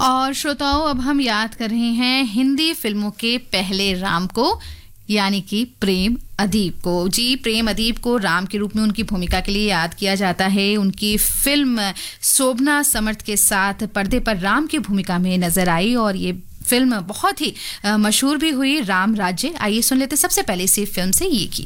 और श्रोताओं, अब हम याद कर रहे हैं हिंदी फिल्मों के पहले राम को, यानी कि प्रेम अदीप को। जी, प्रेम अदीप को राम के रूप में उनकी भूमिका के लिए याद किया जाता है। उनकी फिल्म शोभना समर्थ के साथ पर्दे पर राम की भूमिका में नजर आई और ये फिल्म बहुत ही मशहूर भी हुई, राम राज्य। आइए सुन लेते सबसे पहले इसी फिल्म से ये गीत।